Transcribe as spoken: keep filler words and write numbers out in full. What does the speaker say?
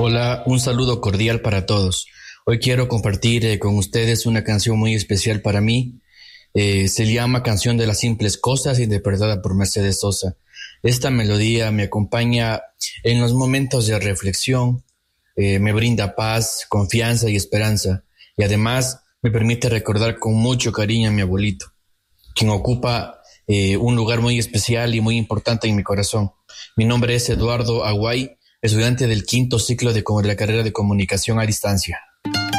Hola, un saludo cordial para todos. Hoy quiero compartir eh, con ustedes una canción muy especial para mí. Eh, se llama Canción de las Simples Cosas, interpretada por Mercedes Sosa. Esta melodía me acompaña en los momentos de reflexión, eh, me brinda paz, confianza y esperanza, y además me permite recordar con mucho cariño a mi abuelito, quien ocupa eh, un lugar muy especial y muy importante en mi corazón. Mi nombre es Eduardo Aguay, estudiante del quinto ciclo de la carrera de Comunicación a Distancia.